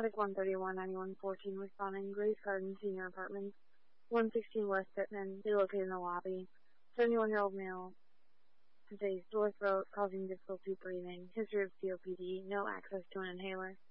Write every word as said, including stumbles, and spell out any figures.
Attic one thirty-one ninety-one fourteen responding. Grace Garden Senior Apartments, one sixteen West Pittman. They located in the lobby. seventy-one-year-old male has a sore throat causing difficulty breathing. History of C O P D. No access to an inhaler.